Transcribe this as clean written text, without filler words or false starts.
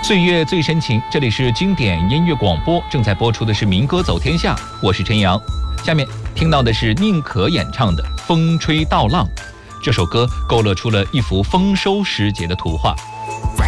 岁月最深情，这里是经典音乐广播，正在播出的是民歌走天下，我是陈阳。下面听到的是宁可演唱的《风吹稻浪》，这首歌勾勒出了一幅丰收时节的图画。